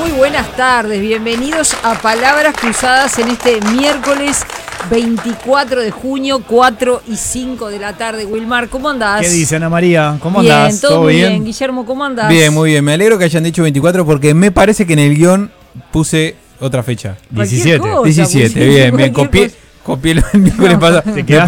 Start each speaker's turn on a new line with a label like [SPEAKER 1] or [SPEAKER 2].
[SPEAKER 1] Muy buenas tardes, bienvenidos a Palabras Cruzadas en este miércoles 24 de junio, 4 y 5 de la tarde. Wilmar, ¿cómo andás?
[SPEAKER 2] ¿Qué dice Ana María? ¿Cómo
[SPEAKER 1] bien,
[SPEAKER 2] andás?
[SPEAKER 1] ¿Todo muy bien? Guillermo, ¿cómo andás?
[SPEAKER 3] Bien, muy bien. Me alegro que hayan dicho 24 porque me parece que en el guión puse otra fecha.
[SPEAKER 2] 17.
[SPEAKER 1] Cosa,
[SPEAKER 3] 17, bien. Me copié el miércoles pasado.